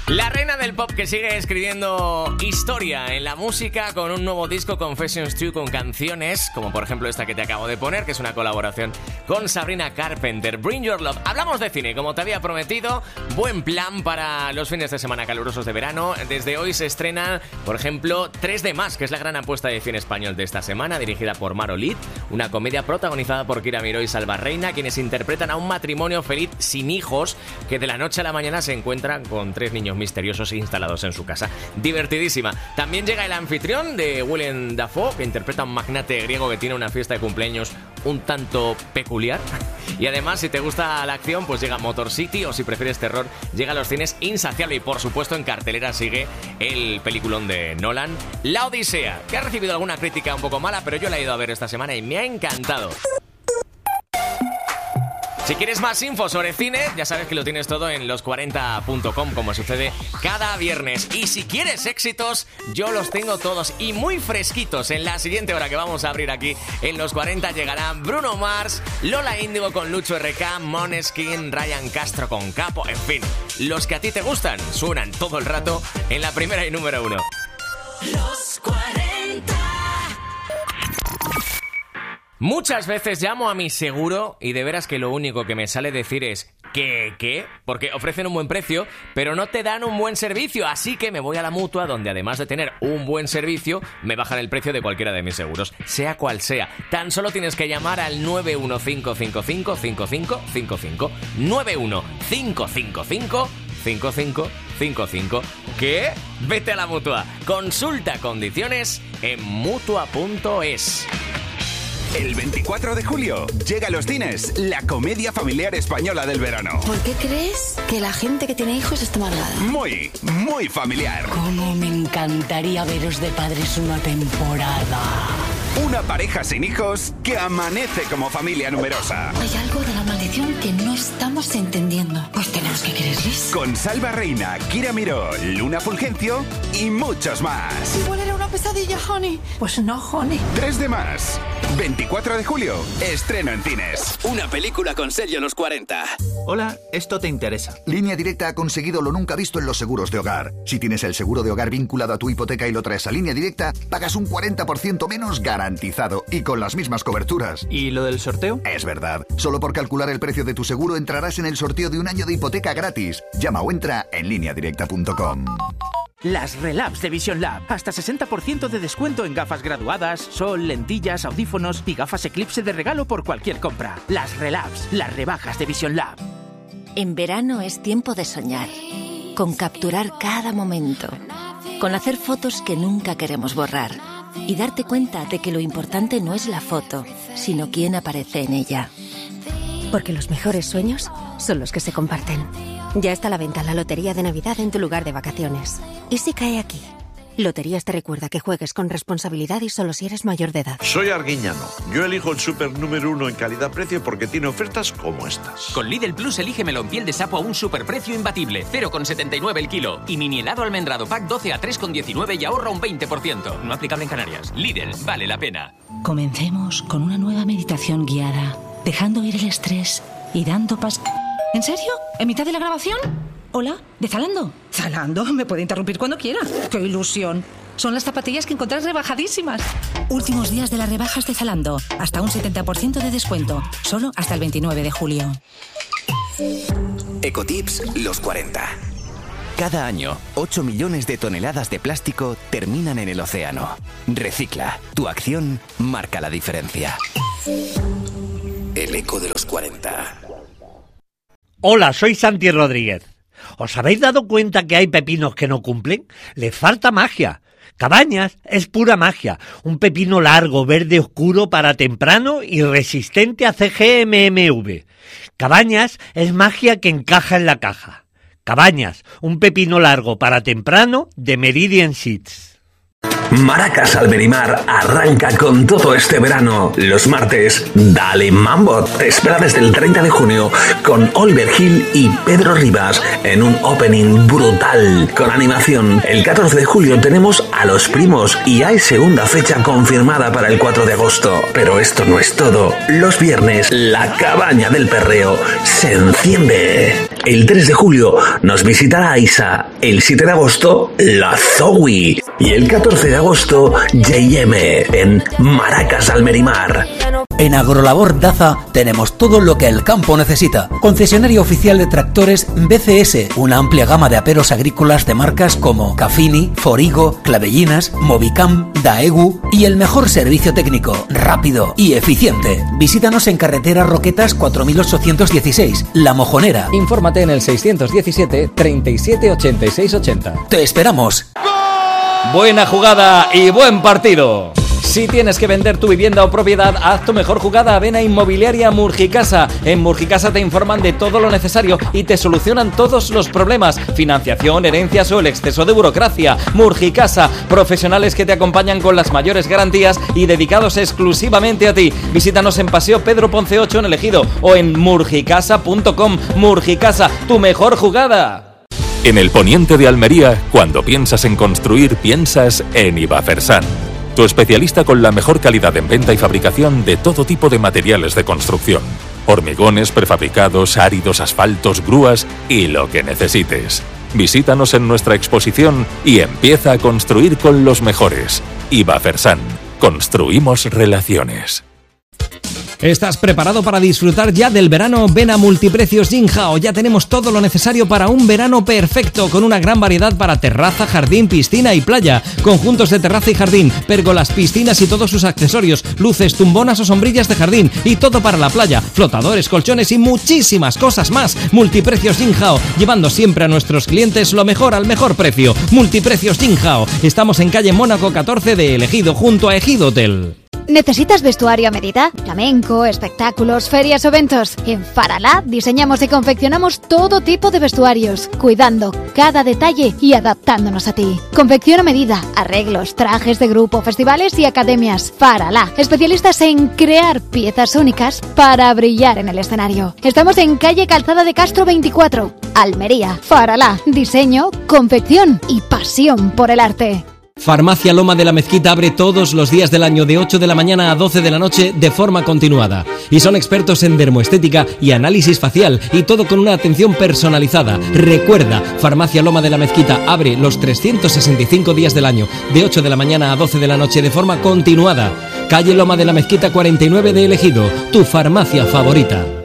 La reina del pop que sigue escribiendo historia en la música con un nuevo disco, Confessions 2, con canciones como por ejemplo esta que te acabo de poner, que es una colaboración con Sabrina Carpenter, Bring Your Love. Hablamos de cine, como te había prometido, buen plan para los fines de semana calurosos de verano. Desde hoy se estrena, por ejemplo, 3 de más, que es la gran apuesta de cine español de esta semana, dirigida por Mar Olid, una comedia protagonizada por Kira Miró y Salva Reina, quienes interpretan a un matrimonio feliz sin hijos que de la noche a la mañana se encuentran con 3 niños misteriosos instalados en su casa. Divertidísima. También llega El anfitrión, de Willem Dafoe, que interpreta a un magnate griego que tiene una fiesta de cumpleaños un tanto peculiar. Y además, si te gusta la acción, pues llega Motor City, o si prefieres terror, llega a los cines Insaciable. Y por supuesto en cartelera sigue el peliculón de Nolan, La Odisea, que ha recibido alguna crítica un poco mala, pero yo la he ido a ver esta semana y me ha encantado. Si quieres más info sobre cine, ya sabes que lo tienes todo en los40.com, como sucede cada viernes. Y si quieres éxitos, yo los tengo todos y muy fresquitos. En la siguiente hora que vamos a abrir aquí en Los 40 llegarán Bruno Mars, Lola Índigo con Lucho RK, Måneskin, Ryan Castro con Capo, en fin, los que a ti te gustan suenan todo el rato en la primera y número 1. Los 40. Muchas veces llamo a mi seguro y de veras que lo único que me sale decir es ¿qué? Porque ofrecen un buen precio, pero no te dan un buen servicio. Así que me voy a la Mutua, donde además de tener un buen servicio, me bajan el precio de cualquiera de mis seguros, sea cual sea. Tan solo tienes que llamar al 915555555. 9155555. ¿Qué? Vete a la Mutua. Consulta condiciones en Mutua.es. El 24 de julio llega a los cines la comedia familiar española del verano. ¿Por qué crees que la gente que tiene hijos está amargada? Muy, muy familiar. Cómo me encantaría veros de padres una temporada. Una pareja sin hijos que amanece como familia numerosa. Hay algo de la maldición que no estamos entendiendo. Pues tenemos que creerles. Con Salva Reina, Kira Miró, Luna Fulgencio y muchos más. Igual era una pesadilla, honey. Pues no, honey. 3 de más. 24 de julio, estreno en cines. Una película con sello Los 40. Hola, esto te interesa. Línea Directa ha conseguido lo nunca visto en los seguros de hogar. Si tienes el seguro de hogar vinculado a tu hipoteca y lo traes a Línea Directa, pagas un 40% menos garantizado y con las mismas coberturas. ¿Y lo del sorteo? Es verdad. Solo por calcular el precio de tu seguro entrarás en el sorteo de un año de hipoteca gratis. Llama o entra en lineadirecta.com. Las Relabs de Vision Lab. Hasta 60% de descuento en gafas graduadas, sol, lentillas, audífonos y gafas Eclipse de regalo por cualquier compra. Las Relabs, las rebajas de Vision Lab. En verano es tiempo de soñar, con capturar cada momento, con hacer fotos que nunca queremos borrar y darte cuenta de que lo importante no es la foto, sino quién aparece en ella. Porque los mejores sueños son los que se comparten. Ya está a la venta la Lotería de Navidad en tu lugar de vacaciones. ¿Y si cae aquí? Loterías te recuerda que juegues con responsabilidad y solo si eres mayor de edad. Soy Arguiñano. Yo elijo el súper número 1 en calidad-precio porque tiene ofertas como estas. Con Lidl Plus elige melón piel de sapo a un superprecio imbatible, 0,79 el kilo. Y mini helado almendrado pack 12 a 3,19 y ahorra un 20%. No aplicable en Canarias. Lidl, vale la pena. Comencemos con una nueva meditación guiada, dejando ir el estrés y dando ¿En serio? ¿En mitad de la grabación? Hola, ¿de Zalando? Zalando, me puede interrumpir cuando quiera. ¡Qué ilusión! Son las zapatillas que encontrás rebajadísimas. Últimos días de las rebajas de Zalando. Hasta un 70% de descuento. Solo hasta el 29 de julio. Ecotips Los 40. Cada año, 8 millones de toneladas de plástico terminan en el océano. Recicla. Tu acción marca la diferencia. El eco de los 40. Hola, soy Santi Rodríguez. ¿Os habéis dado cuenta que hay pepinos que no cumplen? Les falta magia. Cabañas es pura magia. Un pepino largo, verde oscuro para temprano y resistente a CGMMV. Cabañas es magia que encaja en la caja. Cabañas, un pepino largo para temprano de Meridian Seeds. Maracas Almerimar arranca con todo este verano. Los martes, dale mambo. Te espera desde el 30 de junio con Oliver Hill y Pedro Rivas en un opening brutal con animación. El 14 de julio tenemos a Los Primos y hay segunda fecha confirmada para el 4 de agosto. Pero esto no es todo. Los viernes, la Cabaña del Perreo se enciende. El 3 de julio nos visitará Isa. El 7 de agosto, la Zoe. Y el 14 de agosto, J.M. en Maracas Almerimar. En Agrolabor Daza tenemos todo lo que el campo necesita. Concesionario oficial de tractores BCS, una amplia gama de aperos agrícolas de marcas como Cafini, Forigo, Clavellinas, Movicam, Daegu y el mejor servicio técnico, rápido y eficiente. Visítanos en carretera Roquetas 4816, La Mojonera. Infórmate en el 617 37 86 80. ¡Te esperamos! Buena jugada y buen partido. Si tienes que vender tu vivienda o propiedad, haz tu mejor jugada a Vena Inmobiliaria Murgicasa. En Murgicasa te informan de todo lo necesario y te solucionan todos los problemas: financiación, herencias o el exceso de burocracia. Murgicasa, profesionales que te acompañan con las mayores garantías y dedicados exclusivamente a ti. Visítanos en Paseo Pedro Ponce 8 en El Ejido o en murgicasa.com. Murgicasa, tu mejor jugada. En el poniente de Almería, cuando piensas en construir, piensas en Ibafersan, tu especialista con la mejor calidad en venta y fabricación de todo tipo de materiales de construcción. Hormigones, prefabricados, áridos, asfaltos, grúas y lo que necesites. Visítanos en nuestra exposición y empieza a construir con los mejores. Ibafersan. Construimos relaciones. ¿Estás preparado para disfrutar ya del verano? Ven a Multiprecios Jinhao. Ya tenemos todo lo necesario para un verano perfecto, con una gran variedad para terraza, jardín, piscina y playa. Conjuntos de terraza y jardín, pérgolas, piscinas y todos sus accesorios, luces, tumbonas o sombrillas de jardín y todo para la playa, flotadores, colchones y muchísimas cosas más. Multiprecios Jinhao, llevando siempre a nuestros clientes lo mejor al mejor precio. Multiprecios Jinhao. Estamos en calle Mónaco 14 de El Ejido, junto a Ejido Hotel. ¿Necesitas vestuario a medida? Flamenco, espectáculos, ferias o eventos. En Faralá diseñamos y confeccionamos todo tipo de vestuarios, cuidando cada detalle y adaptándonos a ti. Confección a medida, arreglos, trajes de grupo, festivales y academias. Faralá, especialistas en crear piezas únicas para brillar en el escenario. Estamos en calle Calzada de Castro 24, Almería. Faralá, diseño, confección y pasión por el arte. Farmacia Loma de la Mezquita abre todos los días del año de 8 de la mañana a 12 de la noche de forma continuada. Y son expertos en dermoestética y análisis facial, y todo con una atención personalizada. Recuerda, Farmacia Loma de la Mezquita abre los 365 días del año de 8 de la mañana a 12 de la noche de forma continuada. Calle Loma de la Mezquita 49 de El Ejido, tu farmacia favorita.